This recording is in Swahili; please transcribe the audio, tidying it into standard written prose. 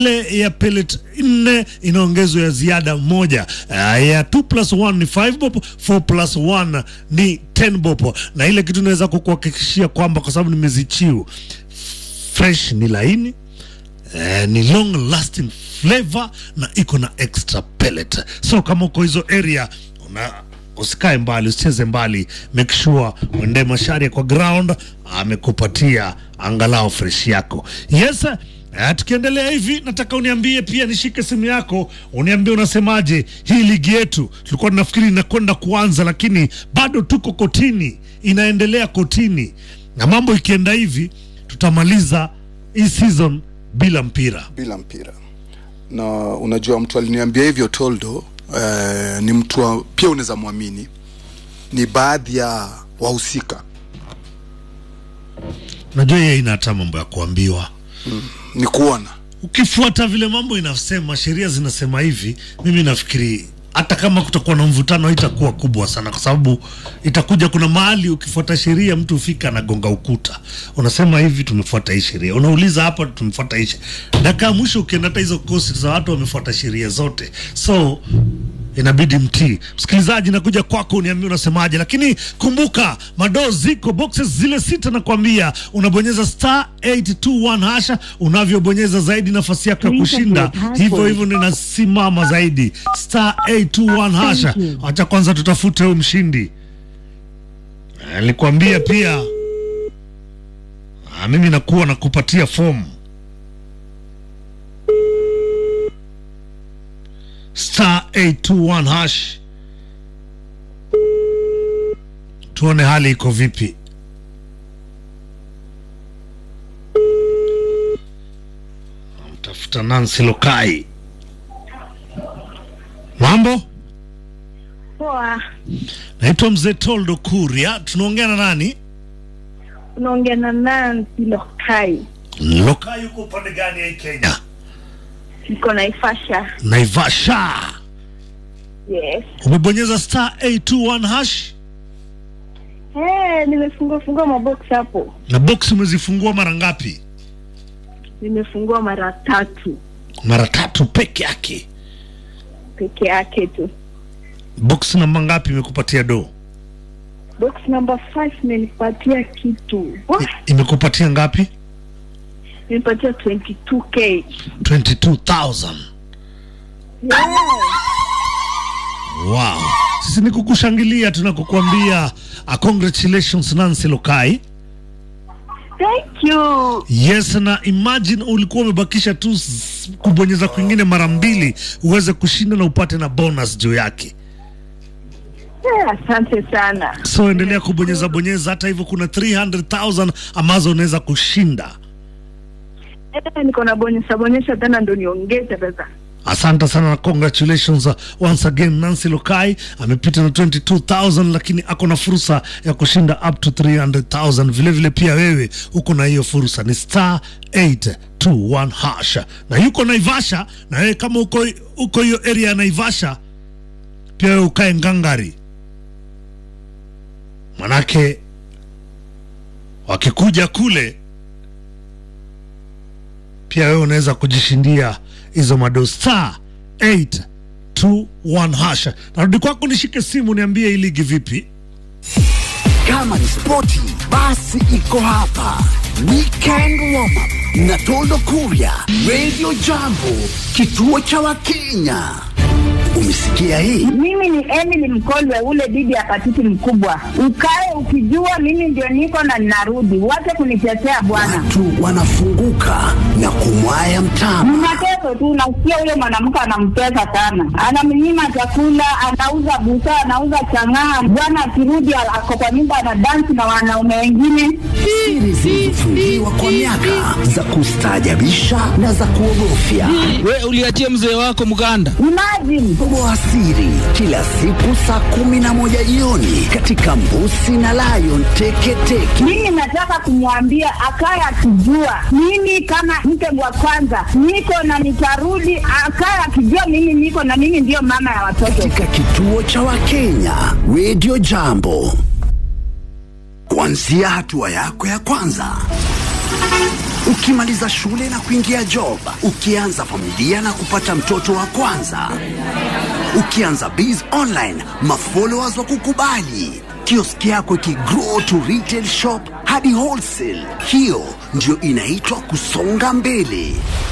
ya pellet 4 inaongezwa ya ziada moja. Ya 2+1 ni 5 bob, 4+1 ni 10 bob. Na ile kitu naweza kukuhakikishia kwamba kwa sababu nimezichiu fresh, ni laini, ni long lasting flavor na iko na extra pellet. So kama uko hizo area, usikae mbali, usicheze mbali, make sure uende Macharia kwa ground, amekupatia angalau fresh yako. Yes, tukiendelea hivi nataka uniambie pia, nishike simu yako uniambie unasemaje hii ligi yetu. Tulikuwa tunafikiri inakwenda kuanza, lakini bado tuko kotini, inaendelea kotini, na mambo ikienda hivi tutamaliza hii season bila mpira. Na unajua mtu aliniambia hivyo Toldo, ni mtu pia unaweza muamini, ni baadhi ya wahusika. Unajua yeye ina hata mambo ya kuambiwa. Ni kuona ukifuata vile mambo inasema, sheria zinasema hivi, mimi nafikiri hata kama kutakuwa na mvutano haitakuwa kubwa sana, kwa sababu itakuja, kuna mahali ukifuata sheria mtu ufika na gonga ukuta. Unasema hivi tumefuata hii sheria, unauliza hapa tumefuata hii. Dakika mwisho ukienda hata hizo kosi za watu wamefuata sheria zote, so inabidi mtii. Msikilizaji, nakuja kwako uniambie unasemaje, lakini kumbuka mado ziko boxes zile 6 na kuambia unabonyeza *821#. Unavyobonyeza zaidi nafasi yako ya kushinda hivyo hivyo ninasimama zaidi. *821#. Acha kwanza tutafute huyo mshindi. Nilikwambia pia mimi nakuwa nakupatia form. *821#. Tuone hali iko vipi. Mtafuta Nancy Lokai. Mambo? Poa. Naitwa Mzee Toldo Kuria. Tunaongea na nani? Tunaongea na Nancy Lokai. Lokai uko pande gani ya Kenya? Niko Naivasha. Naivasha. Yes. Umebonyeza *821#? Nimefungua mabox hapo. Na box umezifungua mara ngapi? Nimefungua mara 3. Mara 3 peke yake? Peke yake tu. Box namba ngapi imekupatia do? Box number 5 imenipatia kitu. Imekupatia ngapi? Imenipatia 22k. 22,000. Yeah. Wow. Sisi ni kukushangilia, tunakukwambia congratulations Nancy Lokai. Thank you. Yes, na imagine ulikuwa umebakisha tu kubonyeza kwingine mara 2 uweze kushinda na upate na bonus juu yake. Asante sana. So endelea kubonyeza, hata hivyo kuna 300,000 ambazo unaweza kushinda. Niko na bonyesha tena ndo niongeze pesa. Asante sana na congratulations once again Nancy Lokai. Amepita na 22,000, lakini ako na fursa ya kushinda up to 300,000. Vile vile pia wewe uko na hiyo fursa, ni *821#. Na yuko Naivasha, na wewe kama uko hiyo area ya Naivasha pia wewe ukae ngangari, manake wakikuja kule pia wewe unaweza kujishindia hizo mado. *821#. Narudi kwako, nishike simu niambie hii ligi vipi. Kama ni sporti basi iko hapa. Weekend warm up na Toldo Kuria, Radio Jambo, kituo cha Wakenya. Umesikia hii? Mimi ni Emily Mkolwe, ule bibi ya patiti mkubwa. Ukae ukijua mimi ndio niko na ninarudi. Wache kunitetea bwana. Watu wanafunguka na kumwaya mtama. Mnateso tu, nasikia yule mwanamke anamtesa sana. Anamnyima chakula, anauza busa, anauza chang'aa. Bwana akirudi ako kwa nyumba ana dance na wanaume wengine. Siri zilizofungiwa kwa miaka, za kustaajabisha na za kuogofya. Wewe uliachia mzee wako mganda. Imagine. Toboa siri kila siku saa 11 jioni katika Mbusi na Lion Teketeke. Mimi nataka kumwambia akaye akijua mimi kama mke wa kwanza niko na nitarudi, akaye akijua mimi niko na mimi ndio mama ya watoto. Katika kituo cha Wakenya, Radio Jambo. Kuanzia hatua yako ya kwanza ukimaliza shule na kuingia job, ukianza familia na kupata mtoto wa kwanza, ukianza biz online, mafollowers wa kukubali, kioski yako ikigrow to retail shop hadi wholesale. Hiyo ndio inaitwa kusonga mbele.